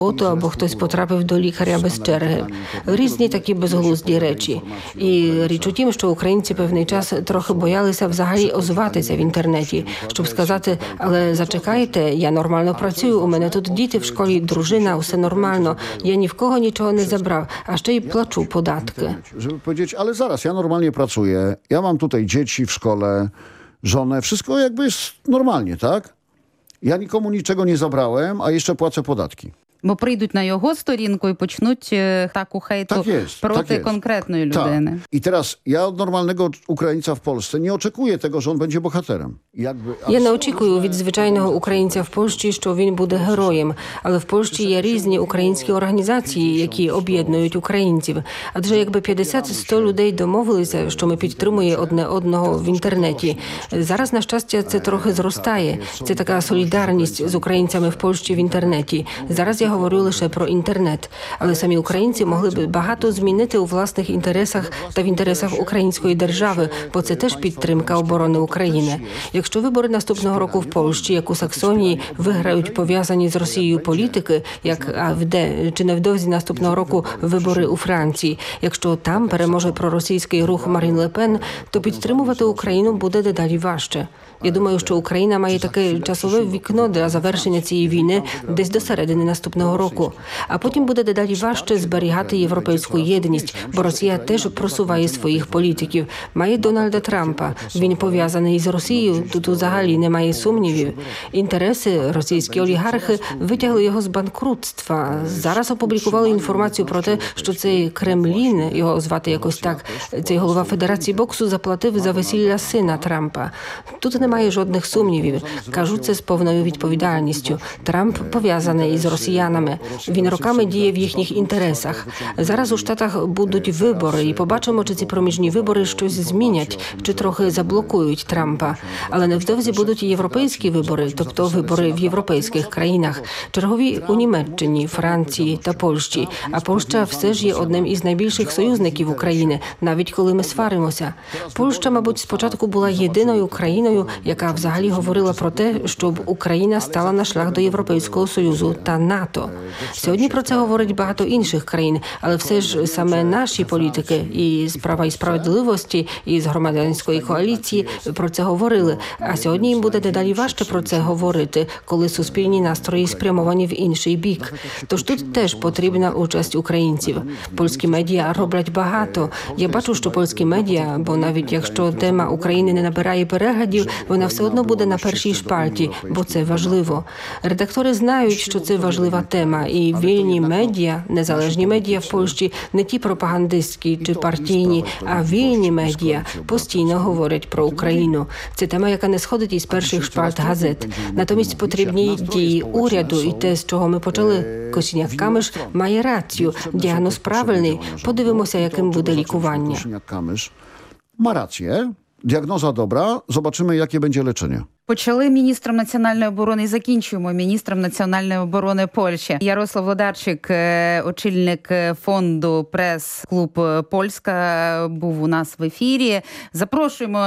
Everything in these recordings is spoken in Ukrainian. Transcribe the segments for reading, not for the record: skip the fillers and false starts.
або хтось потрапив до лікаря без черги. Різні такі безглузді речі. І річ у тім, що українці певний час трохи боялися взагалі озватися в інтернеті, щоб сказати, але зачекайте, я нормально працюю, у мене тут діти в школі, дружина, усе нормально, я ні в кого нічого не забрав, а ще й плачу податки. Żeby powiedzieć, ale zaraz, ja normalnie pracuję, ja mam tutaj dzieci w szkole, żonę, wszystko jakby jest normalnie, tak? Ja nikomu niczego nie zabrałem, a jeszcze płacę podatki. Бо прийдуть на його сторінку і почнуть таку хейту проти конкретної людини. I teraz ja od normalnego Ukraińca w Polsce nie oczekuję tego, że on będzie bohaterem. Я не очікую від звичайного українця в Польщі, що він буде героєм. Але в Польщі є різні українські організації, які об'єднують українців. Адже якби 50-100 людей домовилися, що ми підтримуємо одне одного в інтернеті. Зараз, на щастя, це трохи зростає. Це така солідарність з українцями в Польщі в інтернеті. Зараз я говорю лише про інтернет. Але самі українці могли б багато змінити у власних інтересах та в інтересах української держави, бо це теж підтримка оборони України. Якщо вибори наступного року в Польщі, як у Саксонії, виграють пов'язані з Росією політики, як АФД, чи невдовзі наступного року вибори у Франції, якщо там переможе проросійський рух Марін Ле Пен, то підтримувати Україну буде дедалі важче. Я думаю, що Україна має таке часове вікно для завершення цієї війни десь до середини наступного року. А потім буде дедалі важче зберігати європейську єдність, бо Росія теж просуває своїх політиків. Має Дональда Трампа. Він пов'язаний з Росією, тут взагалі немає сумнівів. Інтереси російські олігархи витягли його з банкрутства. Зараз опублікували інформацію про те, що цей Кремлін, його звати якось так, цей голова Федерації боксу заплатив за весілля сина Трампа. Тут немає жодних сумнівів. Кажу це з повною відповідальністю. Трамп пов'язаний із росіянами. Він роками діє в їхніх інтересах. Зараз у Штатах будуть вибори, і побачимо, чи ці проміжні вибори щось змінять, чи трохи заблокують Трампа. Але невдовзі будуть і європейські вибори, тобто вибори в європейських країнах. Чергові у Німеччині, Франції та Польщі. А Польща все ж є одним із найбільших союзників України, навіть коли ми сваримося. Польща, мабуть, спочатку була єдиною країною, яка взагалі говорила про те, щоб Україна стала на шлях до Європейського Союзу та НАТО. Сьогодні про це говорить багато інших країн, але все ж саме наші політики і з «Права і справедливості», і з громадянської коаліції про це говорили. А сьогодні їм буде дедалі важче про це говорити, коли суспільні настрої спрямовані в інший бік. Тож тут теж потрібна участь українців. Польські медіа роблять багато. Я бачу, що польські медіа, бо навіть якщо тема України не набирає переглядів, вона все одно буде на першій шпальті, бо це важливо. Редактори знають, що це важлива тема, і вільні медіа, незалежні медіа в Польщі, не ті пропагандистські чи партійні, а вільні медіа постійно говорять про Україну. Це тема, яка не сходить із перших шпальт газет. Натомість потрібні дії уряду, і те, з чого ми почали, Косіняк-Камиш має рацію. Діагноз правильний. Подивимося, яким буде лікування. Kosiniak-Kamysz ma rację. Diagnoza dobra. Zobaczymy, jakie będzie leczenie. Почали міністром національної оборони і закінчуємо міністром національної оборони Польщі. Ярослав Лодарчик, очільник фонду «Прес-клуб Польська», був у нас в ефірі. Запрошуємо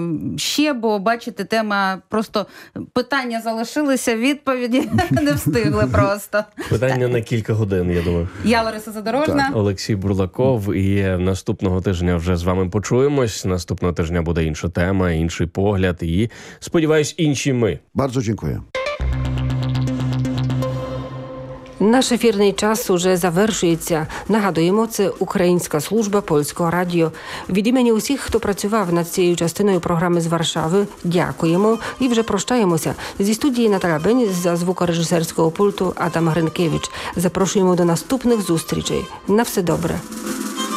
ще, бо, бачите, тема просто питання залишилися, відповіді не встигли просто. Питання на кілька годин, я думаю. Я Лариса Задорожна. Олексій Бурлаков. І наступного тижня вже з вами почуємось. Наступного тижня буде інша тема, інший погляд і, сподіваюсь, інші ми. Bardzo dziękuję. Наш ефірний час уже завершується. Нагадуємо, це Українська служба Польського радіо. Від імені усіх, хто працював над цією частиною програми з Варшави, дякуємо і вже прощаємося. Зі студії Наталя Бень, за звукорежисерського пульту Адам Гринкевич. Запрошуємо до наступних зустрічей. На все добре.